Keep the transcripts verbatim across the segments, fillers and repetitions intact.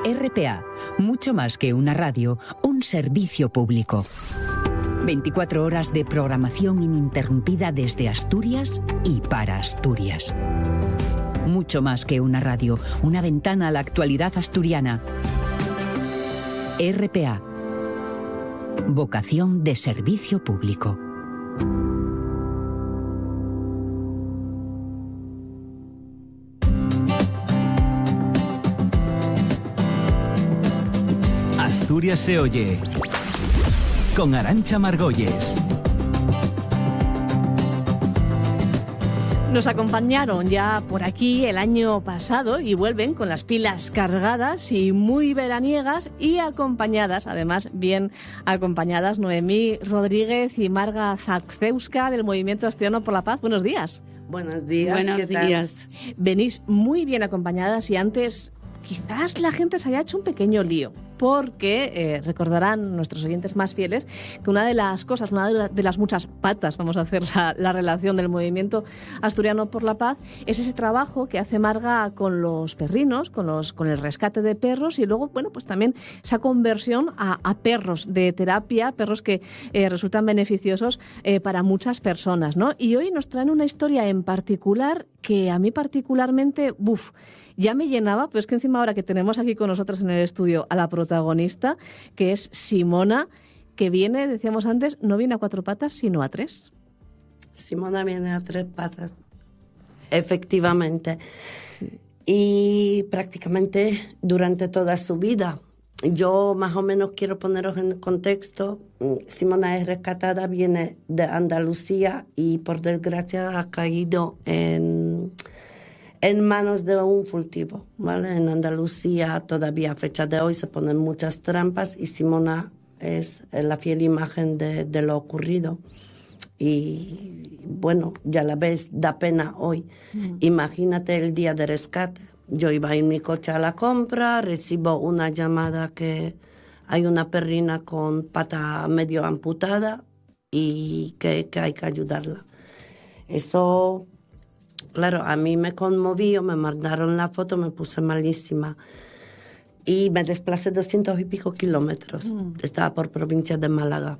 R P A, mucho más que una radio, un servicio público. veinticuatro horas de programación ininterrumpida desde Asturias y para Asturias. Mucho más que una radio, una ventana a la actualidad asturiana. R P A. Vocación de servicio público. Asturias se oye con Arantxa Margolles. Nos acompañaron ya por aquí el año pasado y vuelven con las pilas cargadas y muy veraniegas y acompañadas, además bien acompañadas, Noemí Rodríguez y Marga Zaczewska del Movimiento Asturiano por la Paz. Buenos días. Buenos días. Buenos días. Venís muy bien acompañadas y antes quizás la gente se haya hecho un pequeño lío, porque eh, recordarán nuestros oyentes más fieles que una de las cosas, una de las muchas patas, vamos a hacer la, la relación del Movimiento Asturiano por la Paz, es ese trabajo que hace Marga con los perrinos, con, los, con el rescate de perros y luego, bueno, pues también esa conversión a, a perros de terapia, perros que eh, resultan beneficiosos eh, para muchas personas, ¿no? Y hoy nos traen una historia en particular que a mí particularmente, buf, ya me llenaba, pero es que encima ahora que tenemos aquí con nosotros en el estudio a la protagonista, que es Simona, que viene, decíamos antes, no viene a cuatro patas, sino a tres. Simona viene a tres patas, efectivamente. Sí. Y prácticamente durante toda su vida. Yo más o menos quiero poneros en contexto. Simona es rescatada, viene de Andalucía y por desgracia ha caído en... en manos de un furtivo, ¿vale? En Andalucía todavía a fecha de hoy se ponen muchas trampas y Simona es la fiel imagen de, de lo ocurrido. Y bueno, ya la ves, da pena hoy. Mm. Imagínate el día de rescate. Yo iba en mi coche a la compra, recibo una llamada que hay una perrina con pata medio amputada y que, que hay que ayudarla. Eso... Claro, a mí me conmovió, me mandaron la foto, me puse malísima. Y me desplacé doscientos y pico kilómetros. Mm. Estaba por provincia de Málaga.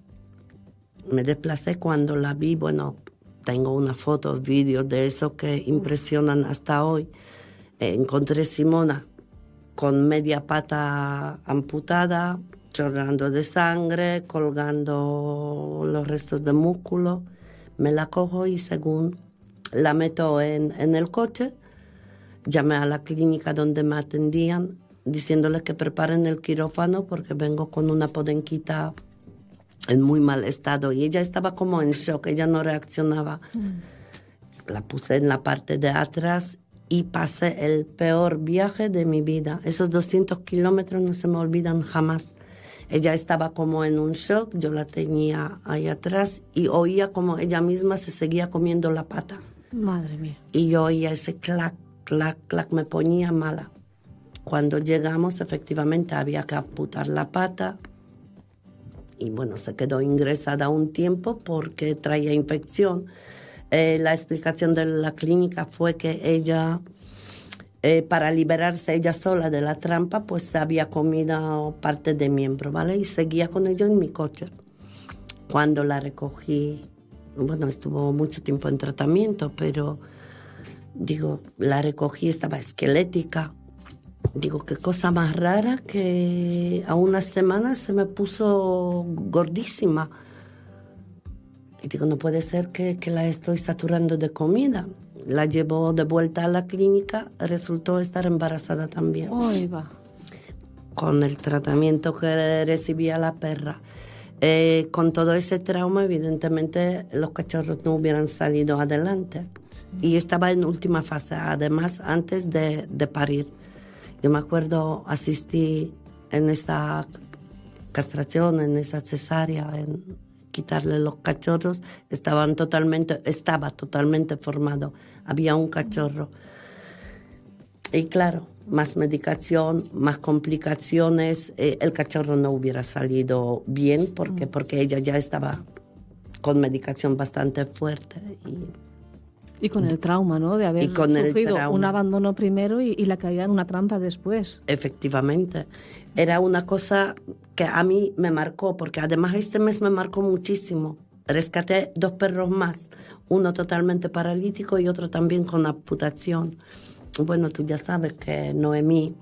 Me desplacé cuando la vi, bueno, tengo unas fotos, vídeos de eso que impresionan hasta hoy. Eh, encontré Simona con media pata amputada, chorreando de sangre, colgando los restos de músculo. Me la cojo y según... la meto en, en el coche, llamé a la clínica donde me atendían, diciéndoles que preparen el quirófano porque vengo con una podenquita en muy mal estado. Y ella estaba como en shock, ella no reaccionaba. Mm. La puse en la parte de atrás y pasé el peor viaje de mi vida. Esos doscientos kilómetros no se me olvidan jamás. Ella estaba como en un shock, yo la tenía ahí atrás y oía como ella misma se seguía comiendo la pata. Madre mía. Y yo oía ese clac, clac, clac, me ponía mala. Cuando llegamos, efectivamente, había que amputar la pata. Y bueno, se quedó ingresada un tiempo porque traía infección. Eh, la explicación de la clínica fue que ella, eh, para liberarse ella sola de la trampa, pues se había comido parte de miembro, ¿vale? Y seguía con ella en mi coche. Cuando la recogí, bueno, estuvo mucho tiempo en tratamiento, pero digo, la recogí, estaba esquelética. Digo, qué cosa más rara que a unas semanas se me puso gordísima. Y digo, no puede ser que, que la estoy saturando de comida. La llevo de vuelta a la clínica, resultó estar embarazada también. ¡Ay, va! Con el tratamiento que recibía la perra. Eh, con todo ese trauma, evidentemente, los cachorros no hubieran salido adelante. Sí. Y estaba en última fase, además, antes de, de parir. Yo me acuerdo, asistí en esa castración, en esa cesárea, en quitarle los cachorros. Estaban totalmente, estaba totalmente formado. Había un cachorro. Y claro, más medicación, más complicaciones. Eh, el cachorro no hubiera salido bien porque, porque ella ya estaba con medicación bastante fuerte. Y Y con el trauma, ¿no? De haber sufrido un abandono primero y, y la caída en una trampa después. Efectivamente. Era una cosa que a mí me marcó, porque además este mes me marcó muchísimo. Rescaté dos perros más, uno totalmente paralítico y otro también con amputación. Bueno, tú ya sabes que Noemí,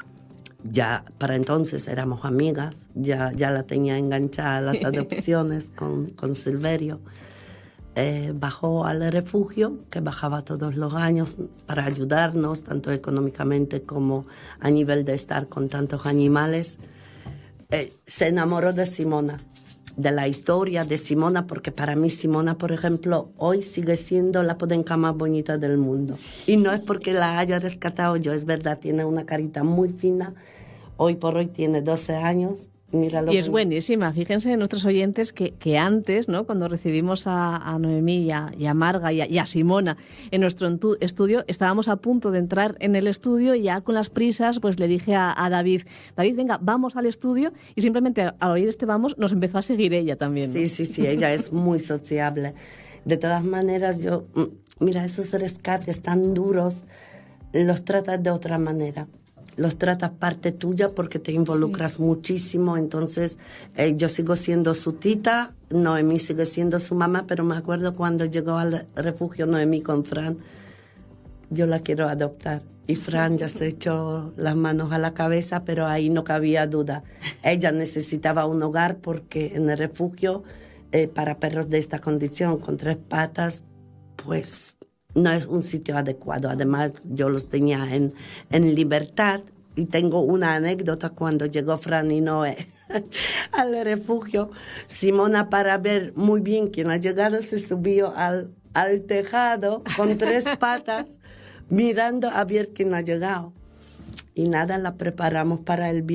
ya para entonces éramos amigas, ya, ya la tenía enganchada a las adopciones con, con Silverio. Eh, bajó al refugio, que bajaba todos los años para ayudarnos, tanto económicamente como a nivel de estar con tantos animales. Eh, se enamoró de Simona, de la historia de Simona, porque para mí Simona, por ejemplo, hoy sigue siendo la podenca más bonita del mundo. Y no es porque la haya rescatado yo, es verdad, tiene una carita muy fina. Hoy por hoy tiene doce años. Míralo. Y es buenísima. Fíjense nuestros oyentes que, que antes, ¿no? Cuando recibimos a, a Noemí y a, y a Marga y a, y a Simona en nuestro entu- estudio, estábamos a punto de entrar en el estudio y ya con las prisas pues le dije a, a David, David, venga, vamos al estudio, y simplemente al oír este vamos nos empezó a seguir ella también, ¿no? Sí, sí, sí, ella es muy sociable. De todas maneras, yo, mira, esos rescates tan duros los tratas de otra manera. Los tratas parte tuya porque te involucras sí. muchísimo. Entonces, eh, yo sigo siendo su tita, Noemí sigue siendo su mamá, pero me acuerdo cuando llegó al refugio Noemí con Fran, yo la quiero adoptar. Y Fran ya se echó las manos a la cabeza, pero ahí no cabía duda. Ella necesitaba un hogar porque en el refugio, eh, para perros de esta condición, con tres patas, pues no es un sitio adecuado. Además, yo los tenía en, en libertad. Y tengo una anécdota cuando llegó Fran y Noé al refugio. Simona, para ver muy bien quién ha llegado, se subió al, al tejado con tres patas, mirando a ver quién ha llegado. Y nada, la preparamos para el viaje.